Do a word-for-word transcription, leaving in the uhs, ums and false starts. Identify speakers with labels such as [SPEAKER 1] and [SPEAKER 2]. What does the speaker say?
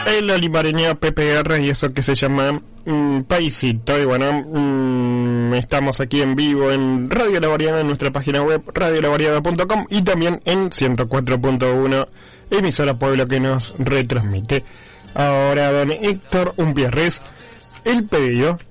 [SPEAKER 1] el olivareño P P R y eso que se llama mmm, Paisito. Y bueno, mmm, estamos aquí en vivo en Radio La Variada, en nuestra página web radio la variada punto com, y también en ciento cuatro punto uno, emisora Pueblo, que nos retransmite. Ahora, don Héctor Umpierres, el pedido